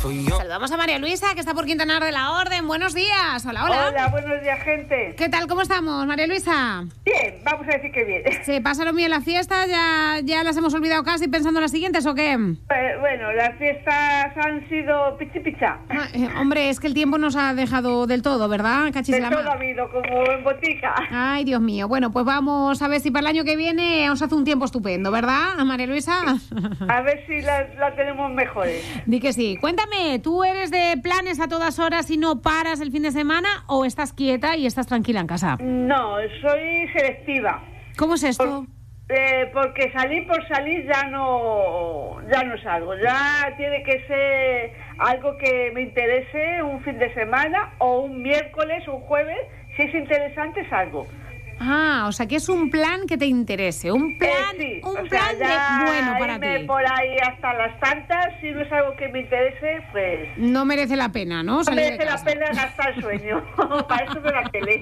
Saludamos a María Luisa, que está por Quintanar de la Orden. Buenos días. Hola, hola. Hola, buenos días, gente. ¿Qué tal? ¿Cómo estamos, María Luisa? Bien, vamos a decir que bien. ¿Se pasaron bien las fiestas? ¿Ya las hemos olvidado casi pensando en las siguientes o qué? Bueno, las fiestas han sido pichipicha. Hombre, es que el tiempo nos ha dejado del todo, ¿verdad? Cachis De la todo mar. ha habido, como en botica. Ay, Dios mío. Bueno, pues vamos a ver si para el año que viene os hace un tiempo estupendo, ¿verdad, María Luisa? A ver si la tenemos mejores. Di que sí. Cuéntame, ¿tú eres de planes a todas horas y no paras el fin de semana o estás quieta y estás tranquila en casa? No, soy selectiva. ¿Cómo es esto? Porque salir por salir ya no salgo. Ya tiene que ser algo que me interese un fin de semana o un miércoles o un jueves. Si es interesante, salgo. Ah, o sea, que es un plan que te interese, un plan, Sí, un o sea, plan ya bueno para irme ti. por ahí hasta las tantas, si no es algo que me interese, pues No merece la pena, ¿no? no Salir de merece la casa. pena gastar el sueño. Para eso me la tele.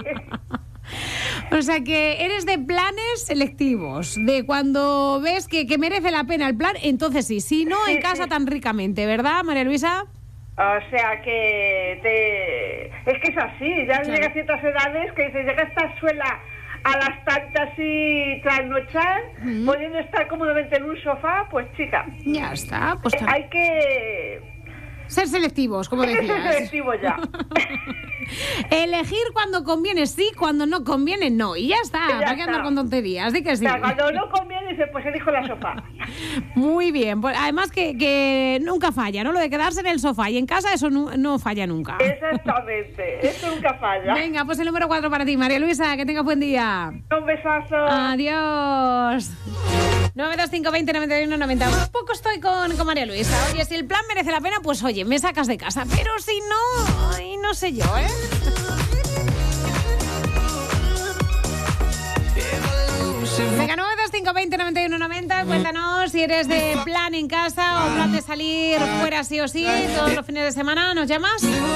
O sea, que eres de planes selectivos, de cuando ves que merece la pena el plan, entonces sí, si no, en Sí, casa sí. tan ricamente, ¿verdad, María Luisa? O sea que es que es así, ya Claro. llega a ciertas edades que dices, llega esta suela a las tantas y trasnochar, pudiendo estar cómodamente en un sofá, pues chica, Ya está, pues hay que ser selectivos, como ser decías. selectivo ya. Elegir cuando conviene sí, cuando no conviene no. Y ya está, Ya ¿para qué andar está. con tonterías? Di que O sí. sea, cuando no conviene, dices, pues elijo la sofá. Muy bien, pues además que nunca falla, ¿no? Lo de quedarse en el sofá y en casa, eso no falla nunca. Exactamente, eso nunca falla. Venga, pues el número 4 para ti, María Luisa, que tengas buen día. Un besazo. Adiós. 92520 91 90. Un poco estoy con María Luisa. Oye, si el plan merece la pena, pues oye, me sacas de casa. Pero si no, ay, no sé yo, ¿eh? Venga, 92520 91 90. Cuéntanos si eres de plan en casa o plan de salir fuera sí o sí todos los fines de semana. ¿Nos llamas?